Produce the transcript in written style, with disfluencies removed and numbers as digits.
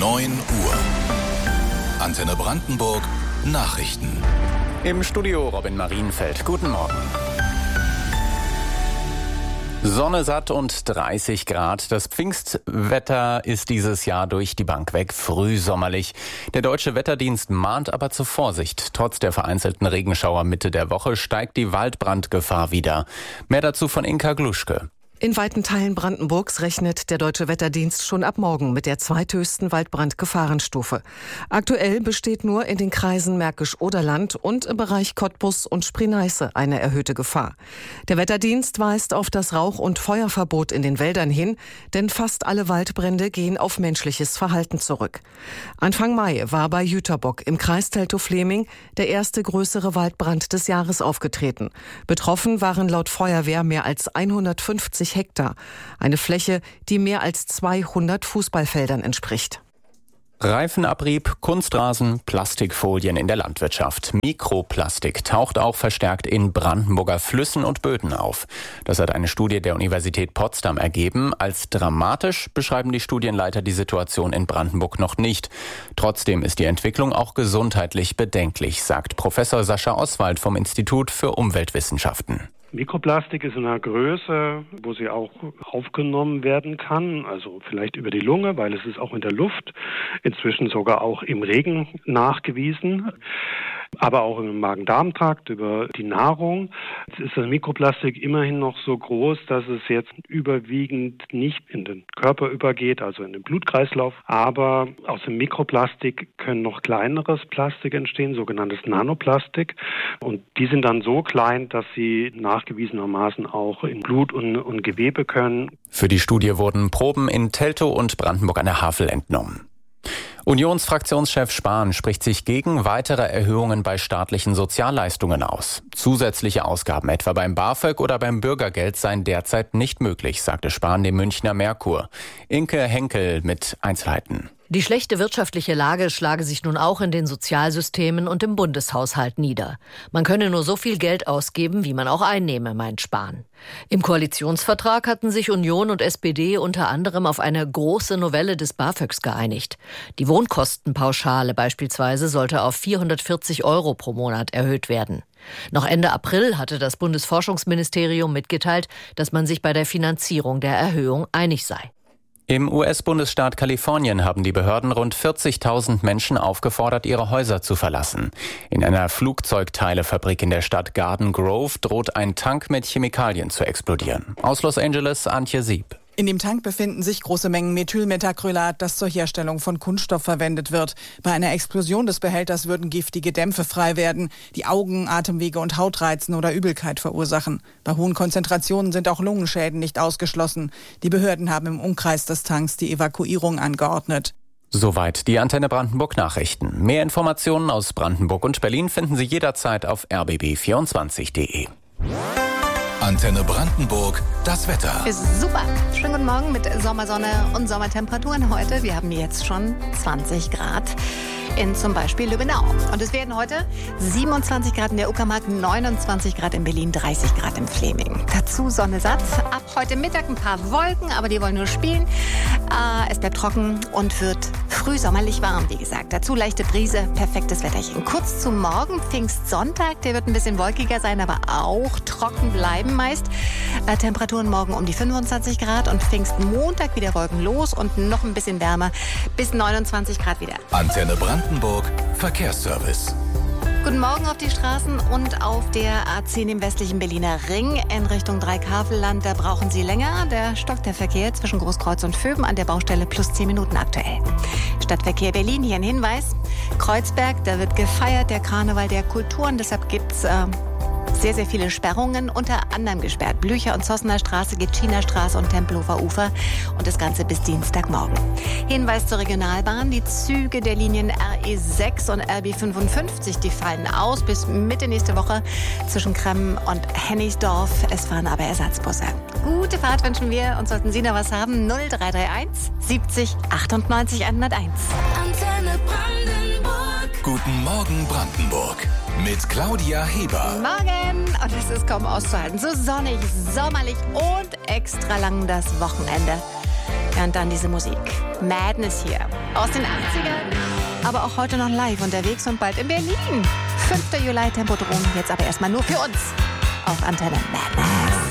9 Uhr. Antenne Brandenburg Nachrichten. Im Studio Robin Marienfeld. Guten Morgen. Sonne satt und 30 Grad. Das Pfingstwetter ist dieses Jahr durch die Bank weg frühsommerlich. Der Deutsche Wetterdienst mahnt aber zur Vorsicht. Trotz der vereinzelten Regenschauer Mitte der Woche steigt die Waldbrandgefahr wieder. Mehr dazu von Inka Gluschke. In weiten Teilen Brandenburgs rechnet der Deutsche Wetterdienst schon ab morgen mit der zweithöchsten Waldbrandgefahrenstufe. Aktuell besteht nur in den Kreisen Märkisch-Oderland und im Bereich Cottbus und Spree-Neiße eine erhöhte Gefahr. Der Wetterdienst weist auf das Rauch- und Feuerverbot in den Wäldern hin, denn fast alle Waldbrände gehen auf menschliches Verhalten zurück. Anfang Mai war bei Jüterbock im Kreis Teltow-Fleming der erste größere Waldbrand des Jahres aufgetreten. Betroffen waren laut Feuerwehr mehr als 150 Hektar, eine Fläche, die mehr als 200 Fußballfeldern entspricht. Reifenabrieb, Kunstrasen, Plastikfolien in der Landwirtschaft. Mikroplastik taucht auch verstärkt in Brandenburger Flüssen und Böden auf. Das hat eine Studie der Universität Potsdam ergeben. Als dramatisch beschreiben die Studienleiter die Situation in Brandenburg noch nicht. Trotzdem ist die Entwicklung auch gesundheitlich bedenklich, sagt Professor Sascha Oswald vom Institut für Umweltwissenschaften. Mikroplastik ist in einer Größe, wo sie auch aufgenommen werden kann, also vielleicht über die Lunge, weil es ist auch in der Luft, inzwischen sogar auch im Regen nachgewiesen, aber auch im Magen-Darm-Trakt über die Nahrung. Jetzt ist das Mikroplastik immerhin noch so groß, dass es jetzt überwiegend nicht in den Körper übergeht, also in den Blutkreislauf, aber aus dem Mikroplastik können noch kleineres Plastik entstehen, sogenanntes Nanoplastik, und die sind dann so klein, dass sie nachgewiesenermaßen auch in Blut und Gewebe können. Für die Studie wurden Proben in Teltow und Brandenburg an der Havel entnommen. Unionsfraktionschef Spahn spricht sich gegen weitere Erhöhungen bei staatlichen Sozialleistungen aus. Zusätzliche Ausgaben etwa beim BAföG oder beim Bürgergeld seien derzeit nicht möglich, sagte Spahn dem Münchner Merkur. Inke Henkel mit Einzelheiten. Die schlechte wirtschaftliche Lage schlage sich nun auch in den Sozialsystemen und im Bundeshaushalt nieder. Man könne nur so viel Geld ausgeben, wie man auch einnehme, meint Spahn. Im Koalitionsvertrag hatten sich Union und SPD unter anderem auf eine große Novelle des BAföGs geeinigt. Die Wohnkostenpauschale beispielsweise sollte auf 440 € pro Monat erhöht werden. Noch Ende April hatte das Bundesforschungsministerium mitgeteilt, dass man sich bei der Finanzierung der Erhöhung einig sei. Im US-Bundesstaat Kalifornien haben die Behörden rund 40.000 Menschen aufgefordert, ihre Häuser zu verlassen. In einer Flugzeugteilefabrik in der Stadt Garden Grove droht ein Tank mit Chemikalien zu explodieren. Aus Los Angeles, Antje Sieb. In dem Tank befinden sich große Mengen Methylmethacrylat, das zur Herstellung von Kunststoff verwendet wird. Bei einer Explosion des Behälters würden giftige Dämpfe frei werden, die Augen, Atemwege und Haut reizen oder Übelkeit verursachen. Bei hohen Konzentrationen sind auch Lungenschäden nicht ausgeschlossen. Die Behörden haben im Umkreis des Tanks die Evakuierung angeordnet. Soweit die Antenne Brandenburg Nachrichten. Mehr Informationen aus Brandenburg und Berlin finden Sie jederzeit auf rbb24.de. Antenne Brandenburg, das Wetter. Ist super. Schönen guten Morgen mit Sommersonne und Sommertemperaturen heute. Wir haben jetzt schon 20 Grad in zum Beispiel Lübbenau. Und es werden heute 27 Grad in der Uckermark, 29 Grad in Berlin, 30 Grad in Fleming. Dazu Sonne satt. Ab heute Mittag ein paar Wolken, aber die wollen nur spielen. Es bleibt trocken und wird frühsommerlich warm, wie gesagt. Dazu leichte Brise, perfektes Wetterchen. Kurz zum Morgen, Pfingstsonntag, der wird ein bisschen wolkiger sein, aber auch trocken bleiben meist. Temperaturen morgen um die 25 Grad und Pfingstmontag wieder wolkenlos und noch ein bisschen wärmer, bis 29 Grad wieder. Antenne Brandenburg, Verkehrsservice. Guten Morgen auf die Straßen und auf der A10 im westlichen Berliner Ring in Richtung Dreikavelland. Da brauchen Sie länger. Der stockt der Verkehr zwischen Großkreuz und Vöben an der Baustelle plus 10 Minuten aktuell. Stadtverkehr Berlin, hier ein Hinweis. Kreuzberg, da wird gefeiert, der Karneval der Kulturen. Deshalb gibt's sehr, sehr viele Sperrungen, unter anderem gesperrt. Blücher- und Zossener Straße, Gitschiner Straße und Tempelhofer Ufer. Und das Ganze bis Dienstagmorgen. Hinweis zur Regionalbahn. Die Züge der Linien RE6 und RB55, die fallen aus bis Mitte nächste Woche zwischen Kremmen und Hennigsdorf. Es fahren aber Ersatzbusse. Gute Fahrt wünschen wir. Und sollten Sie noch was haben, 0331 70 98 101. Antenne Brandenburg. Guten Morgen Brandenburg. Mit Claudia Heber. Morgen! Und es ist kaum auszuhalten. So sonnig, sommerlich und extra lang das Wochenende. Ja, und dann diese Musik. Madness hier. Aus den 80ern. Aber auch heute noch live unterwegs und bald in Berlin. 5. Juli Tempodrom. Jetzt aber erstmal nur für uns. Auf Antenne Madness.